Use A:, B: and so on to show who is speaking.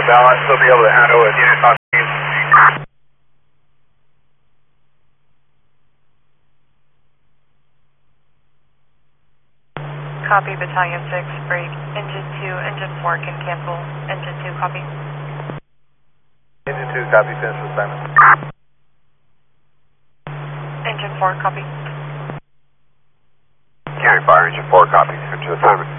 A: balance, they'll be able to handle it. Unit on scene.
B: Copy, Battalion 6, break. Engine 2, Engine 4 can cancel. Engine 2, copy.
A: Engine 2, copy, finish assignment.
B: Engine 4, copy.
A: County Fire, Engine 4, copy, finish assignment.